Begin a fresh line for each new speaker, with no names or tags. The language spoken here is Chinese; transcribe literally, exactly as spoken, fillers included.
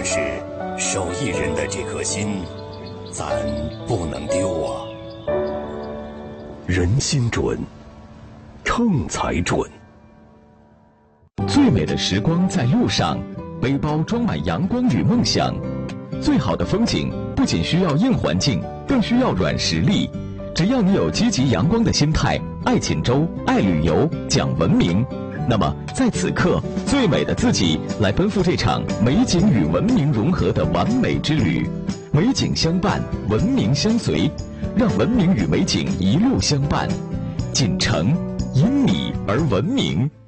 是手艺人的这颗心，咱不能丢啊。
人心准，秤才准。
最美的时光在路上，背包装满阳光与梦想。最好的风景不仅需要硬环境，更需要软实力。只要你有积极阳光的心态，爱锦州，爱旅游，讲文明，那么在此刻，最美的自己来奔赴这场美景与文明融合的完美之旅。美景相伴，文明相随，让文明与美景一路相伴。锦城因你而文明。